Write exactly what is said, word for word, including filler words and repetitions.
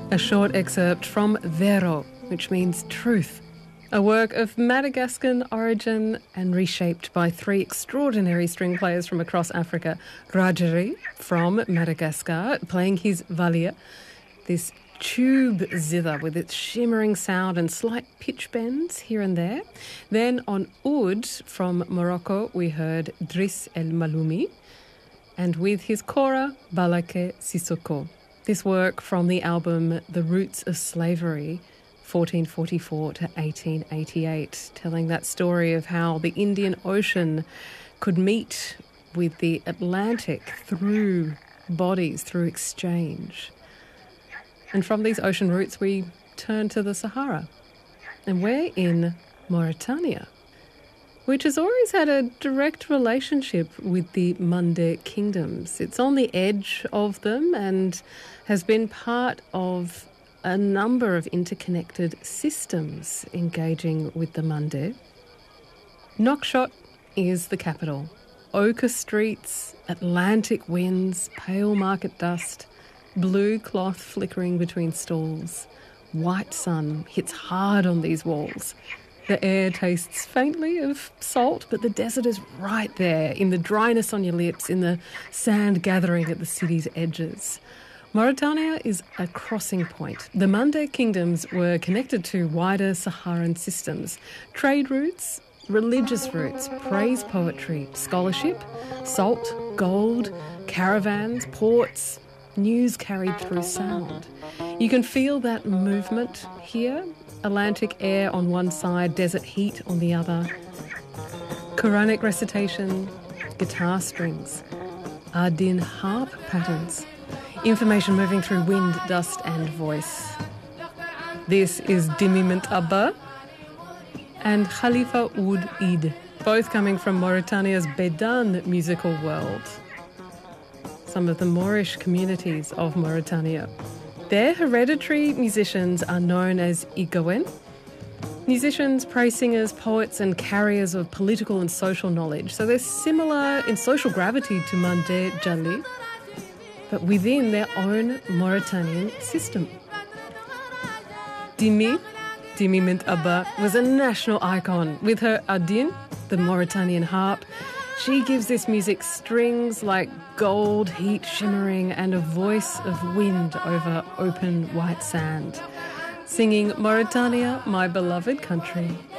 A short excerpt from Vero, which means truth, a work of Madagascan origin and reshaped by three extraordinary string players from across Africa. Rajari from Madagascar playing his valia, this tube zither with its shimmering sound and slight pitch bends here and there. Then on oud from Morocco we heard Driss El Maloumi, and with his kora, Balake Sissoko. This work from the album The Roots of Slavery, fourteen forty-four to eighteen eighty-eight, telling that story of how the Indian Ocean could meet with the Atlantic through bodies, through exchange. And from these ocean routes we turn to the Sahara. And we're in Mauritania, which has always had a direct relationship with the Mande kingdoms. It's on the edge of them and has been part of a number of interconnected systems engaging with the Mande. Nouakchott is the capital. Ochre streets, Atlantic winds, pale market dust, blue cloth flickering between stalls. White sun hits hard on these walls. The air tastes faintly of salt, but the desert is right there, in the dryness on your lips, in the sand gathering at the city's edges. Mauritania is a crossing point. The Mande kingdoms were connected to wider Saharan systems. Trade routes, religious routes, praise poetry, scholarship, salt, gold, caravans, ports, news carried through sound. You can feel that movement here. Atlantic air on one side, desert heat on the other. Quranic recitation, guitar strings, Ardin harp patterns, information moving through wind, dust and voice. This is Dimimint Abba and Khalifa Oud Eid, both coming from Mauritania's Bedan musical world, some of the Moorish communities of Mauritania. Their hereditary musicians are known as Igawen. Musicians, praise singers, poets and carriers of political and social knowledge. So they're similar in social gravity to Mande Jali, but within their own Mauritanian system. Dimi, Dimimint Abba, was a national icon. With her Ardin, the Mauritanian harp, she gives this music strings like gold heat shimmering and a voice of wind over open white sand, singing Mauritania, my beloved country.